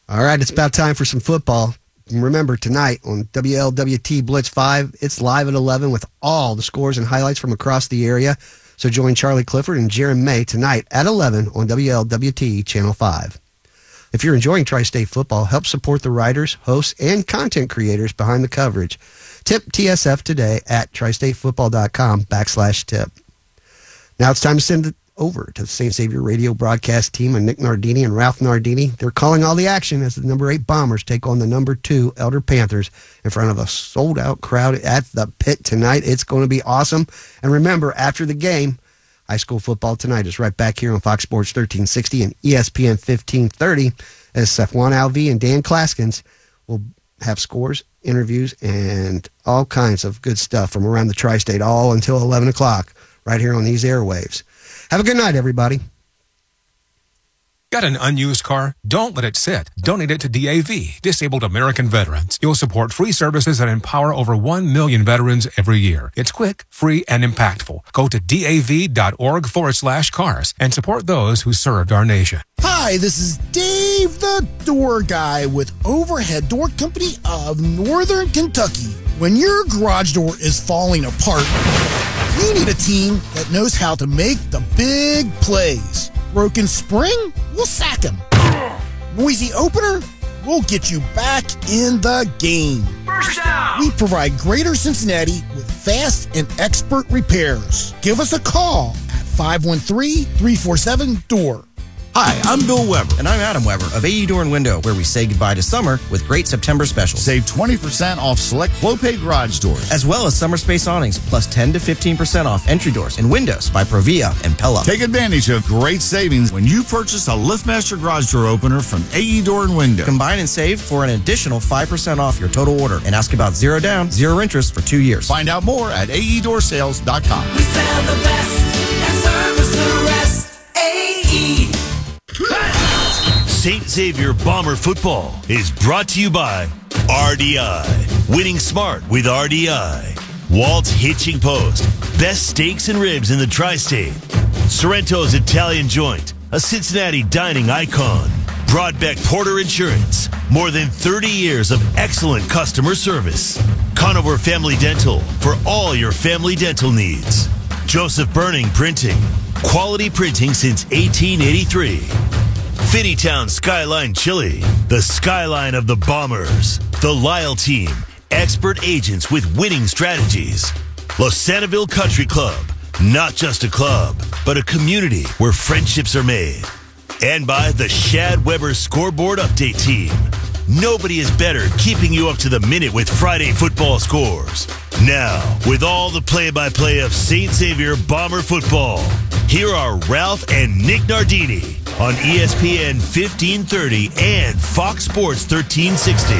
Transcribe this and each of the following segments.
All right, it's about time for some football. And remember, tonight on WLWT Blitz 5, it's live at 11 with all the scores and highlights from across the area. So join Charlie Clifford and Jaron May tonight at 11 on WLWT Channel 5. If you're enjoying Tri-State football, help support the writers, hosts, and content creators behind the coverage. Tip TSF today at tristatefootball.com/tip. Now it's time to send it over to the St. Xavier radio broadcast team and Nick Nardini and Ralph Nardini. They're calling all the action as the number 8 Bombers take on the number 2 Elder Panthers in front of a sold-out crowd at the Pit tonight. It's going to be awesome. And remember, after the game, high school football tonight is right back here on Fox Sports 1360 and ESPN 1530 as Safwan Alvi and Dan Klaskins will have scores, interviews, and all kinds of good stuff from around the Tri-State all until 11 o'clock right here on these airwaves. Have a good night, everybody. Got an unused car? Don't let it sit. Donate it to DAV, Disabled American Veterans. You'll support free services that empower over 1 million veterans every year. It's quick, free, and impactful. Go to DAV.org/cars and support those who served our nation. Hi, this is Dave the Door Guy with Overhead Door Company of Northern Kentucky. When your garage door is falling apart, you need a team that knows how to make the big plays. Broken spring? We'll sack him. Noisy opener? We'll get you back in the game. First down! We provide Greater Cincinnati with fast and expert repairs. Give us a call at 513-347-DOOR. Hi, I'm Bill Weber. And I'm Adam Weber of AE Door and Window, where we say goodbye to summer with great September specials. Save 20% off select Clopay garage doors. As well as summer space awnings, plus 10 to 15% off entry doors and windows by Provia and Pella. Take advantage of great savings when you purchase a LiftMaster garage door opener from AE Door and Window. Combine and save for an additional 5% off your total order and ask about 0 down, 0 interest for 2 years. Find out more at aeDoorsales.com. We sell the best and service the rest. AE. St. Xavier Bomber football is brought to you by RDI. Winning smart with RDI. Walt's Hitching Post. Best steaks and ribs in the Tri-State. Sorrento's Italian Joint. A Cincinnati dining icon. Broadbeck Porter Insurance. More than 30 years of excellent customer service. Conover Family Dental for all your family dental needs. Joseph Burning Printing. Quality printing since 1883. Finneytown Skyline Chili, the skyline of the Bombers. The Lyle Team, expert agents with winning strategies. Losanaville Country Club, not just a club, but a community where friendships are made. And by the Shad Weber Scoreboard Update Team. Nobody is better keeping you up to the minute with Friday football scores. Now, with all the play-by-play of St. Xavier Bomber football, here are Ralph and Nick Nardini on ESPN 1530 and Fox Sports 1360.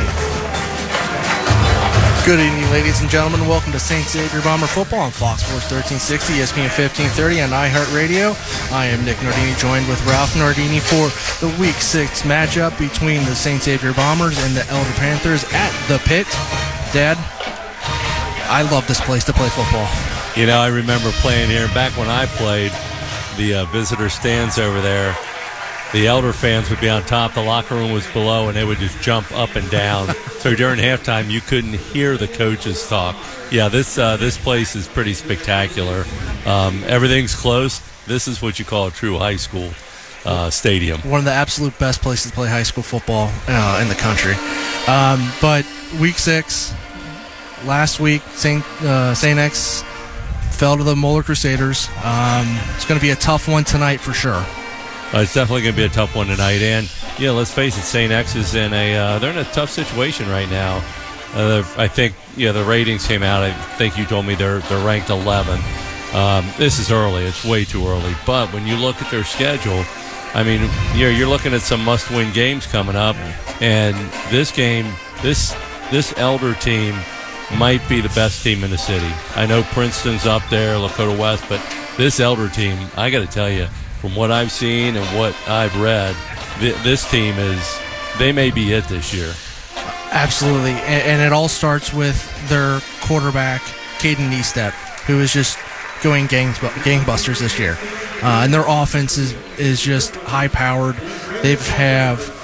Good evening, ladies and gentlemen. Welcome to St. Xavier Bomber football on Fox Sports 1360, ESPN 1530, and iHeartRadio. I am Nick Nardini, joined with Ralph Nardini for the Week 6 matchup between the St. Xavier Bombers and the Elder Panthers at the Pit. Dad, I love this place to play football. You know, I remember playing here back when I played. The visitor stands over there. The Elder fans would be on top. The locker room was below, and they would just jump up and down. So during halftime, you couldn't hear the coaches talk. Yeah, this place is pretty spectacular. Everything's close. This is what you call a true high school stadium. One of the absolute best places to play high school football in the country. But Week 6, last week, St. X fell to the Moeller Crusaders. It's going to be a tough one tonight for sure. It's definitely going to be a tough one tonight. And, yeah, let's face it, St. X is they're in a tough situation right now. I think, the ratings came out. I think you told me they're ranked 11. This is early. It's way too early. But when you look at their schedule, I mean, you're looking at some must-win games coming up. And this game, this Elder team might be the best team in the city. I know Princeton's up there, Lakota West, but this Elder team, I got to tell you, from what I've seen and what I've read, this team they may be it this year. Absolutely, and it all starts with their quarterback, Caden Neestep, who is just going gangbusters this year. And their offense is just high-powered. They have